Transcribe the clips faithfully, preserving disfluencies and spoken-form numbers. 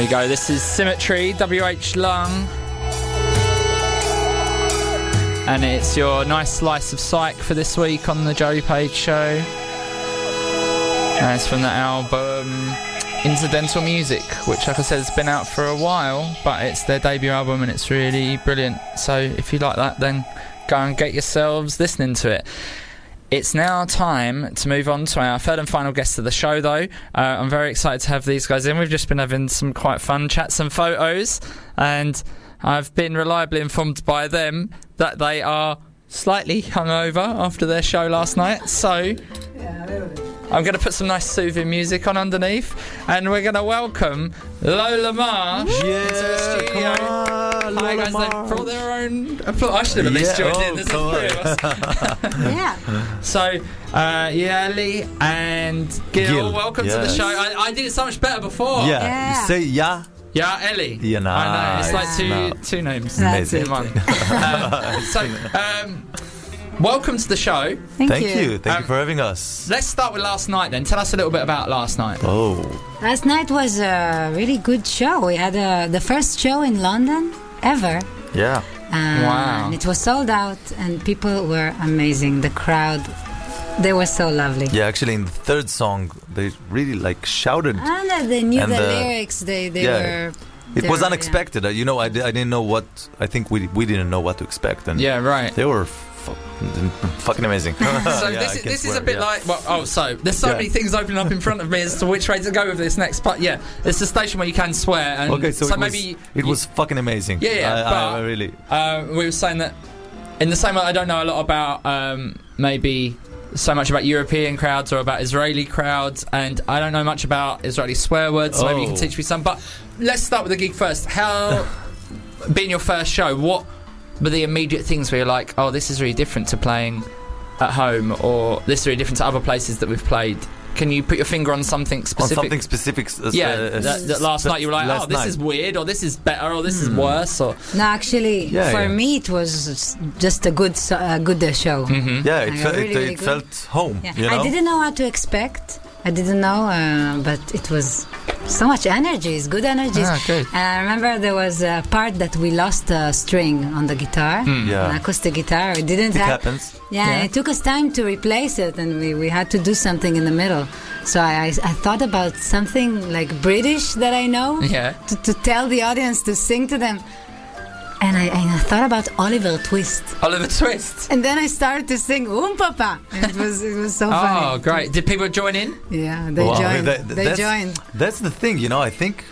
There you go. This is Symmetry, W H Lung. And it's your nice slice of psych for this week on the Joey Page Show. And it's from the album Incidental Music, which, like I said, has been out for a while, but it's their debut album and it's really brilliant. So if you like that, then go and get yourselves listening to it. It's now time to move on to our third and final guest of the show, though. Uh, I'm very excited to have these guys in. We've just been having some quite fun chats and photos, and I've been reliably informed by them that they are slightly hungover after their show last night. So I'm going to put some nice soothing music on underneath, and we're going to welcome Lola Marsh yeah, into the studio. Come on, Hi guys, Marsh. they've brought their own applause. I should have at least Yeah, joined oh, in. There's come three of us. Yeah. So, uh, yeah, Ellie and Gil, Gil, welcome to the yes. show. I, I did it so much better before. Yeah. Yeah. Say yeah. Yeah, Ellie. Yeah, I know, it's like nice. two No. two names That's in it. one. um, so, um, welcome to the show. Thank, Thank you. Thank Um, you for having us. Let's start with last night then. Tell us a little bit about last night. Oh. Last night was a really good show. We had uh, the first show in London ever. Yeah. Um, Wow. And it was sold out, and people were amazing. The crowd, they were so lovely. Yeah, actually in the third song they really like shouted. And uh, they knew And the, the- lyrics. They they yeah. were. It they was were, unexpected. Uh, you know, I, di- I didn't know what. I think we we didn't know what to expect, and Yeah, right. they were fu- fucking amazing. So Yeah, this I is can this is swear, a bit yeah. like well, oh so there's so Yeah. many things opening up in front of me as to which way to go with this next part. Yeah, it's a station where you can swear and Okay, so, it maybe was, it was fucking amazing. Yeah, yeah, I, I, but- I really. Uh, we were saying that in the same way I don't know a lot about um, maybe so much about European crowds or about Israeli crowds, and I don't know much about Israeli swear words, so maybe you can Oh. teach me some. But let's start with the gig first. How, being your first show, what were the immediate things where you're like, oh, this is really different to playing at home, or this is really different to other places that we've played? Can you put your finger on something specific? On something specific. Uh, Yeah, uh, that, that last spe- night you were like, last oh, this night. is weird, or this is better, or this is worse, or... No, actually, Yeah, for yeah. me, it was just a good, so- a good uh, show. Mm-hmm. Yeah, it, I fe- got it, really, really it good. felt home. Yeah. You know? I didn't know what to expect. I didn't know, uh, but it was so much energies, good energies. Ah, good. And I remember there was a part that we lost a string on the guitar, Yeah. an acoustic guitar. We didn't It have. happens. Yeah, Yeah. it took us time to replace it, and we, we had to do something in the middle. So I, I, I thought about something like British that I know Yeah. to, to tell the audience to sing to them. And I, and I thought about Oliver Twist. Oliver Twist. And then I started to sing Oom Papa. And it was it was so Oh, funny. great. Did people join in? Yeah, they Wow, joined. that- they that's, joined. That's the thing, you know. I think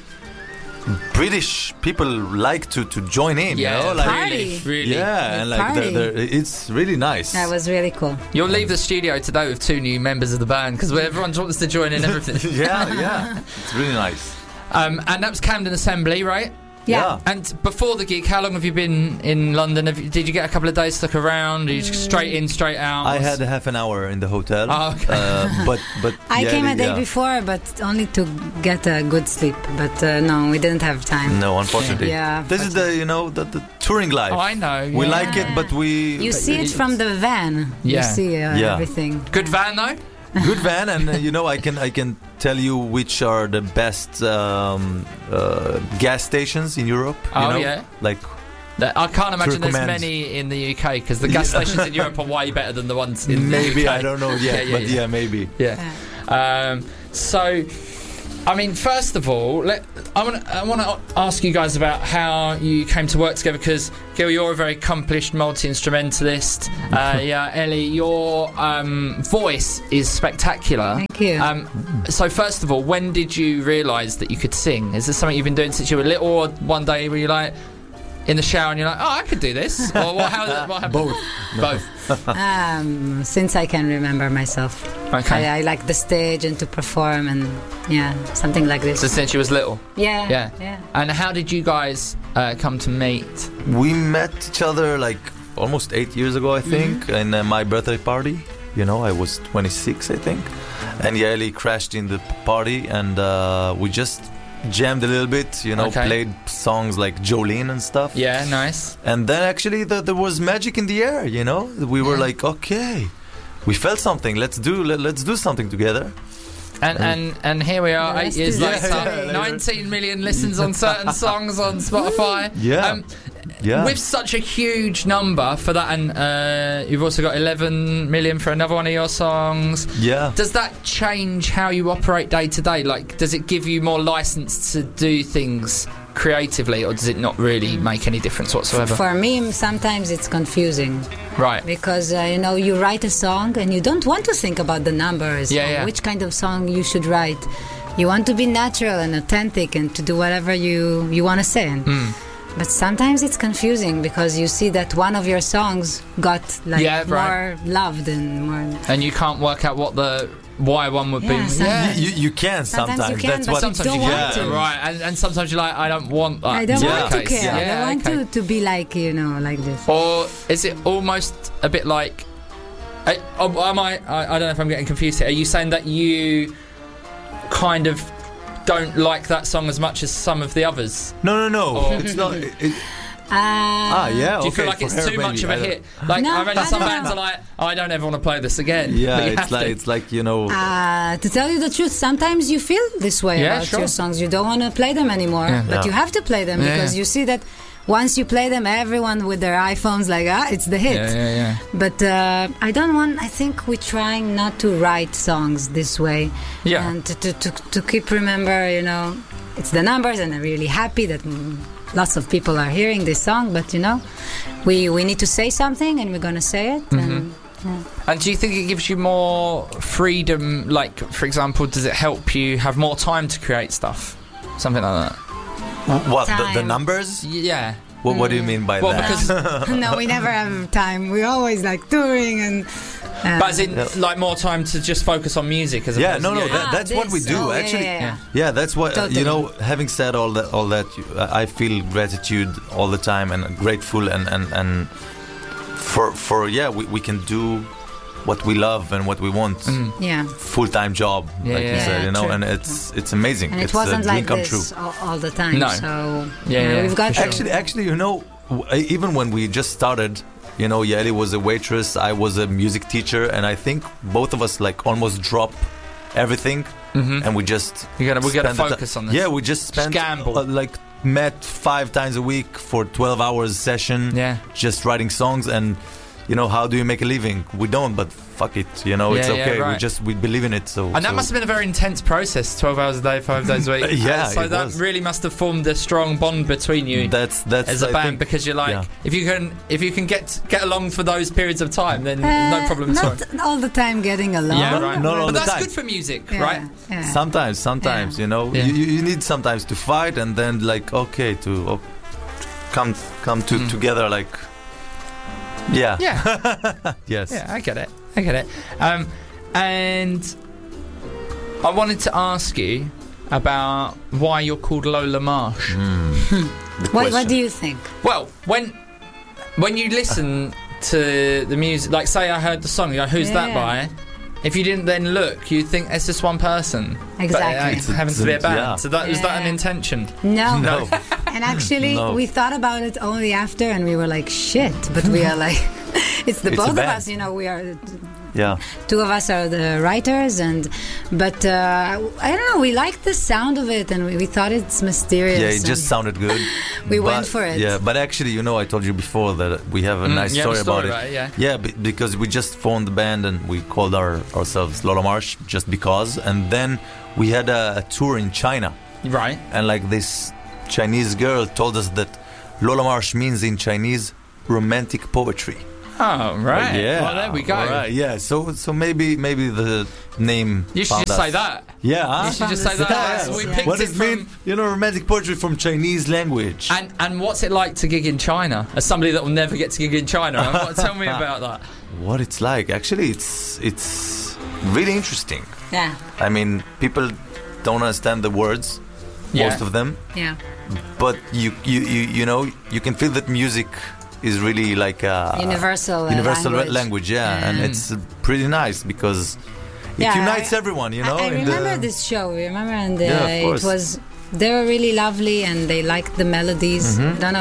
British people like to, to join in. Yeah, you know, like Party. really. yeah, and like party. they're, they're, it's really nice. That was really cool. You'll leave the studio today with two new members of the band because everyone wants to join in everything. yeah, yeah, it's really nice. um, and that was Camden Assembly, right? Yeah. And before the gig, how long have you been in London? Have you, did you get a couple of days to look around? Or you just straight in, straight out? I had half an hour in the hotel, Oh, okay. uh, but but I yeah, came a day yeah. before, but only to get a good sleep. But uh, no, we didn't have time. No, unfortunately. Yeah, This is the you know the, the touring life. Oh, I know. We yeah. like it, but we You see it from the van. Yeah. You see uh, Yeah. everything. Good van though. good van, and uh, you know I can I can tell you which are the best um, uh, gas stations in Europe. You Oh, know? yeah. like That- I can't imagine there's recommend. many in the U K because the gas Yeah. stations in Europe are way better than the ones in the maybe U K. I don't know yet, Yeah, yeah, but yeah. yeah, maybe. Yeah. Um, so, I mean, first of all, let, I want I want to ask you guys about how you came to work together because Gil, you're a very accomplished multi-instrumentalist. Uh, yeah, Ellie, your um, voice is spectacular. Thank you. Um, so, first of all, when did you realise that you could sing? Is this something you've been doing since you were little, or one day were you like in the shower and you're like, oh, I could do this? Or what, how, what happened? Both. Both. um, since I can remember myself, Okay. I, I like the stage and to perform and yeah, something like this. So since you was little. yeah, Yeah. yeah. And how did you guys uh, come to meet? We met each other like almost eight years ago, I think, Mm-hmm. in uh, my birthday party. You know, I was twenty-six, I think, and Yaeli crashed in the party, and uh, we just jammed a little bit. You know, Okay. played songs like Jolene and stuff. Yeah, nice. And then actually, the, there was magic in the air. You know, we were Yeah. like, okay, we felt something. Let's do let, let's do something together. And, and and here we are, The eight rest years is later, history. nineteen million listens on certain songs on Spotify. Yeah. Um, Yeah. With such a huge number for that, and uh, you've also got eleven million for another one of your songs. Yeah. Does that change how you operate day to day? Like, does it give you more license to do things creatively, or does it not really make any difference whatsoever? For me, sometimes it's confusing Right. because uh, you know, you write a song and you don't want to think about the numbers Yeah, or yeah. which kind of song you should write. You want to be natural and authentic and to do whatever you you want to say. And, Mm. But sometimes it's confusing because you see that one of your songs got like Yeah, right. more loved and more. And you can't work out what the why one would Yeah, be. some- You, you can Sometimes sometimes. you can, That's but what. some- Sometimes don't you want yeah, to. right, and, and sometimes you're like, I don't want that. I don't Yeah. want to Okay, care. yeah, I want okay. to, to be like, you know, like this. Or is it almost a bit like? I, oh, am I, I? I don't know if I'm getting confused here. Are you saying that you kind of don't like that song as much as some of the others? No, no, no. Or- It's not. It, it, Uh, ah, yeah. Do you okay, feel like for it's her, too much of maybe. a I hit? Like No, I imagine I some don't bands know. are like, oh, I don't ever want to play this again. don't- Yeah, But you it's have like to. it's like you know. Uh, to tell you the truth, sometimes you feel this way Yeah, about sure. your songs. You don't want to play them anymore, Yeah. but Yeah. you have to play them Yeah, because yeah. you see that once you play them, everyone with their iPhones like, ah, it's the hit. Yeah, yeah, yeah. But uh, I don't want. I think we're trying not to write songs this way, Yeah. and to, to, to, to keep remember, you know, it's the numbers, and I'm really happy that mm, lots of people are hearing this song. But you know, we we need to say something, and we're gonna say it. And, And do you think it gives you more freedom? Like, for example, does it help you have more time to create stuff? Something like that. What the, the Time. numbers? Yeah. What, what do you mean by Well, that? because no, we never have time. We're always like touring and. Uh, but as in, Yeah. like, more time to just focus on music as Yeah, opposed no, to no, yeah. that- Ah, that's what we this. do, Oh, yeah, actually. yeah, yeah. Yeah, that's what uh, you Totally. know. Having said all that, all that, you, I I feel gratitude all the time and grateful and and and for for yeah, we, we can do what we love and what we want. Mm. Yeah, Full time job, Yeah, like yeah, you yeah, said, you know, true. and it's it's amazing. and it it's wasn't a dream like come this true. all, all the time. No. So Yeah, you know, yeah, we've got for sure. Actually, actually, you know, w- even when we just started, you know, Yeli was a waitress, I was a music teacher, and I think both of us like almost drop everything, Mhm. and we just You gotta, we gotta spend the ti- focus on this. Yeah, we just spent gamble. uh, like met five times a week for twelve hours session, Yeah. just writing songs. And you know, how do you make a living? We don't, but fuck it, you know, it's Yeah, yeah, okay. We right. just we believe in it. So And that so- must have been a very intense process, twelve hours a day, five days a week. Yeah, Uh, So it that was. really must have formed a strong bond between you that's that's as a I band, think- because you're like, yeah. if you can, if you can get get along for those periods of time, then Uh, no problem at all. Not all the time getting along. Yeah, No, right. not all But the that's time. good for music, Yeah, right? Yeah. Sometimes, sometimes, Yeah. you know, Yeah. you, you you need sometimes to fight, and then like okay to oh, come come to Mm. together, like yeah, Yeah, yes, yeah, I get it, I get it. Um, and I wanted to ask you about why you're called Lola Marsh. Mm. The What, what question. do you think? Well, when when you listen to the music, like say I heard the song, you go, who's that Yeah. by? If you didn't then look, you'd think it's just one person. Exactly. But it happens to be a band. Yeah. So that was that an Yeah. intention? No. No, And actually, No. we thought about it only after, and we were like, shit. But we are like, it's the It's a both of band. us. You know, we are yeah, two of us are the writers, and but uh, I don't know. We liked the sound of it, and we, we thought it's mysterious. yeah, it just and sounded good. we But- went for it. Yeah, but actually, you know, I told you before that we have a Mm, nice you have a story, story about about it. it, yeah. Yeah, be- because we just formed the band and we called our ourselves Lola Marsh just because, and then we had a, a tour in China, Right. and like this Chinese girl told us that Lola Marsh means in Chinese romantic poetry. Oh, right. Yeah. Well, there we go. Right, yeah. So so maybe maybe the name. You should found just us. say that. Yeah. Huh? You should just say Found that. us. So we Yeah. picked What it does it from. mean? You know, romantic poetry from Chinese language. And and what's it like to gig in China? As somebody that will never get to gig in China, what, tell me about that. What it's like? Actually, it's it's really interesting. Yeah, I mean, people don't understand the words, Yeah. most of them, yeah. but you you you you know you can feel that music is really like a Universal uh, universal language. language, yeah, and Mm. it's uh, pretty nice because it Yeah, unites I- everyone, you know. I, I in remember the, this show. Remember, and uh, Yeah, of it course. was they were really lovely, and they liked the melodies. Mhm. I don't know if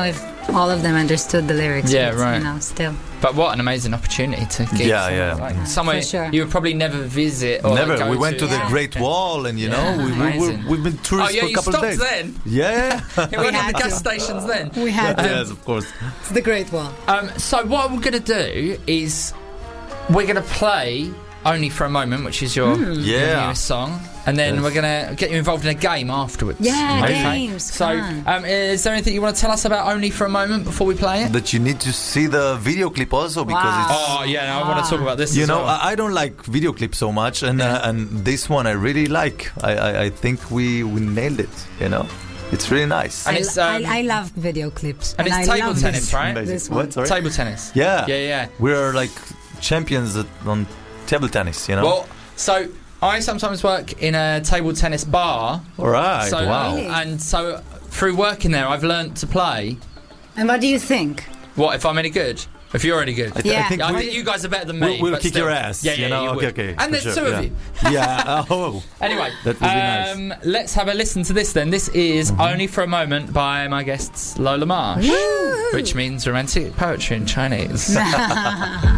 all of them understood the lyrics. Yeah, but, right. You know, still. But what an amazing opportunity to get Yeah, somewhere, yeah. like Yeah, somewhere for sure. you would probably never visit or Never. like, go We went to, the Yeah. Great Wall, and you Yeah, know, we, we, amazing. we, we've been Oh tourists yeah, for a you couple of stopped days. then. Yeah, You went at had the gas to. stations then. We had to. yes, of course. It's the Great Wall. Um, so what we're going to do is we're going to play Only for a Moment, which is your, your Yeah. newest song, and then Yes. we're going to get you involved in a game afterwards. Yeah, Okay. games, So, fun. um, is there anything you want to tell us about Only for a Moment before we play it? That you need to see the video clip also because Wow. it's. Oh yeah, no, I want to talk about this. You as know, well. I, I don't like video clips so much, and uh, and this one I really like. I, I, I think we, we nailed it. You know, it's really nice. And I, it's, um, I, I love video clips. and it's I table love tennis, this, right? Amazing. This What? one. Sorry. Table tennis. Yeah, Yeah, yeah. We're like champions at, on table tennis. You know. Well, so I sometimes work in a table tennis bar. All right. So, wow. Really? and so through working there, I've learnt to play. And what do you think? What if I'm any good? If you're any good? I, th- Yeah. I think I we, think you guys are better than me. we'll, we'll but kick still. your ass. Yeah, yeah, you know. you okay, would. okay. And for there's sure, two yeah. of you. Yeah. Oh. Anyway, That would be nice. um, let's have a listen to this then. This is Mm-hmm. Only for a Moment by my guests Lola Marsh, Woo! which means romantic poetry in Chinese.